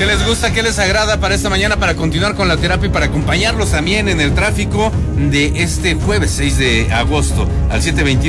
¿Qué les gusta, qué les agrada para esta mañana, para continuar con la terapia y para acompañarlos también en el tráfico de este jueves 6 de agosto al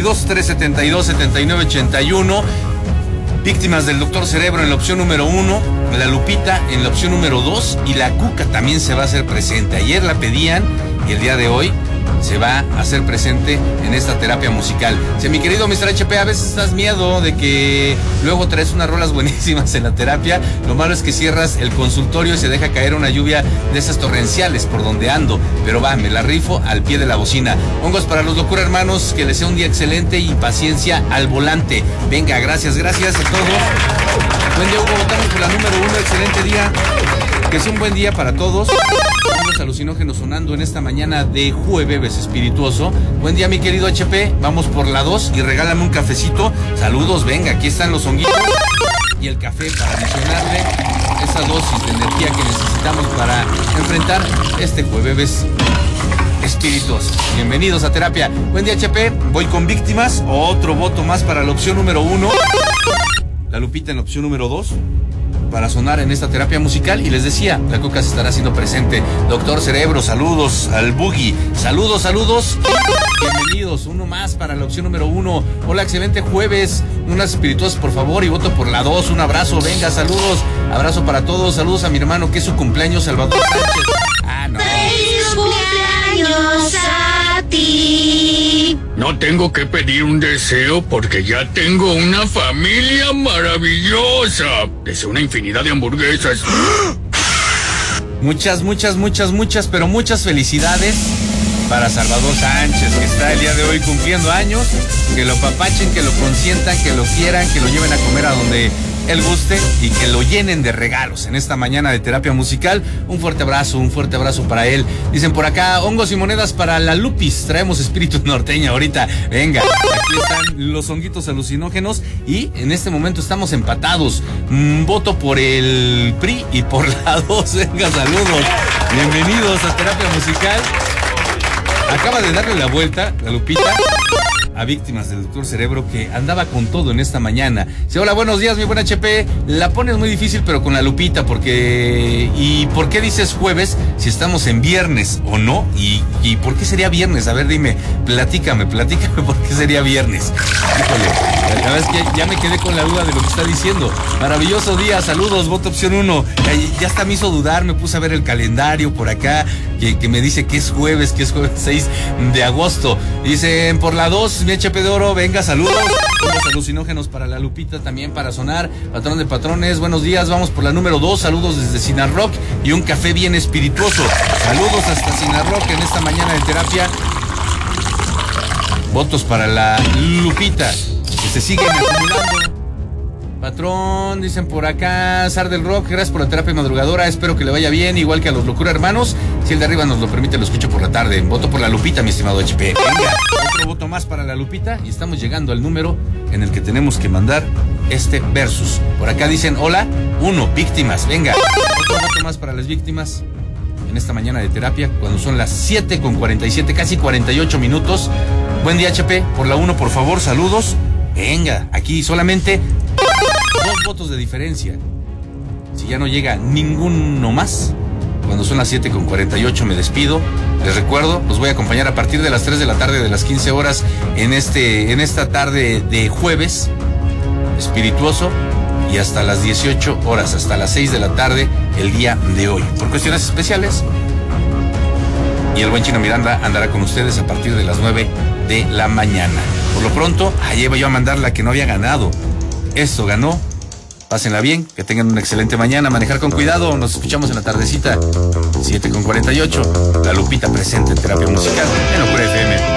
722-372-7981? Víctimas del Doctor Cerebro en la opción número 1, la Lupita en la opción número 2 y la Cuca también se va a hacer presente. Ayer la pedían y el día de hoy se va a hacer presente en esta terapia musical. Si mi querido Mr. HP, a veces estás miedo de que luego traes unas rolas buenísimas en la terapia. Lo malo es que cierras el consultorio y se deja caer una lluvia de esas torrenciales por donde ando. Pero va, me la rifo al pie de la bocina. Hongos para los locura, hermanos, que les sea un día excelente y paciencia al volante. Venga, gracias a todos. Buen día, Hugo, votamos por la número 1, excelente día. Que sea un buen día para todos. Vamos alucinógenos sonando en esta mañana de jueves espirituoso. Buen día, mi querido HP. Vamos por la 2 y regálame un cafecito. Saludos, venga, aquí están los honguitos y el café para adicionarle esa dosis de energía que necesitamos para enfrentar este jueves espirituoso. Bienvenidos a terapia. Buen día, HP. Voy con víctimas. Otro voto más para la opción número 1. La Lupita en la opción número 2. Para sonar en esta terapia musical. Y les decía, la Cuca se estará haciendo presente. Doctor Cerebro, saludos al Boogie. Saludos. Bienvenidos. Uno más para la opción número 1. Hola, excelente jueves. Unas espirituosas, por favor, y voto por la 2. Un abrazo, venga, saludos. Abrazo para todos. Saludos a mi hermano, que es su cumpleaños, Salvador Sánchez. No. ¡Feliz cumpleaños a ti! No tengo que pedir un deseo porque ya tengo una familia maravillosa. Deseo una infinidad de hamburguesas. Muchas, pero muchas felicidades para Salvador Sánchez, que está el día de hoy cumpliendo años. Que lo papachen, que lo consientan, que lo quieran, que lo lleven a comer a donde él guste y que lo llenen de regalos en esta mañana de terapia musical. Un fuerte abrazo para él. Dicen por acá, hongos y monedas para la Lupis. Traemos espíritu norteño ahorita. Venga, aquí están los honguitos alucinógenos y en este momento estamos empatados. Voto por el PRI y por la 2. Venga, saludos. Bienvenidos a terapia musical. Acaba de darle la vuelta, la Lupita, a víctimas del Doctor Cerebro, que andaba con todo en esta mañana. Dice, hola, buenos días, mi buen HP. La pones muy difícil, pero con la Lupita, porque... ¿Y por qué dices jueves si estamos en viernes o no? ¿Y por qué sería viernes? A ver, dime, platícame por qué sería viernes. Híjole, la verdad es que ya me quedé con la duda de lo que está diciendo. Maravilloso día, saludos, voto opción 1. Ya hasta me hizo dudar, me puse a ver el calendario por acá, que me dice que es jueves 6 de agosto. Dicen por la 2, mi HP de oro, venga, saludos. Unos alucinógenos para la Lupita, también para sonar. Patrón de patrones, buenos días, vamos por la número 2, saludos desde Sinarrock y un café bien espirituoso. Saludos hasta Sinarrock en esta mañana de terapia. Votos para la Lupita, que se siguen acumulando. Patrón, dicen por acá, Zar del Rock, gracias por la terapia madrugadora, espero que le vaya bien, igual que a los locura hermanos. Si el de arriba nos lo permite, lo escucho por la tarde. Voto por la Lupita, mi estimado HP. Venga, otro voto más para la Lupita y estamos llegando al número en el que tenemos que mandar este versus. Por acá dicen, hola, 1, víctimas, venga. Otro voto más para las víctimas en esta mañana de terapia, cuando son las 7:47, casi 48 minutos. Buen día, HP, por la 1, por favor, saludos. Venga, aquí solamente 2 votos de diferencia. Si ya no llega ninguno más, cuando son las 7:48 me despido. Les recuerdo, los voy a acompañar a partir de las 3 de la tarde de las 15 horas en esta tarde de jueves espirituoso y hasta las 18 horas, hasta las 6 de la tarde el día de hoy. Por cuestiones especiales. Y el buen Chino Miranda andará con ustedes a partir de las 9 de la mañana. Por lo pronto, ayer iba yo a mandar la que no había ganado. Esto ganó. Pásenla bien, que tengan una excelente mañana. Manejar con cuidado. Nos escuchamos en la tardecita. 7:48. La Lupita presente en terapia musical en Locura FM.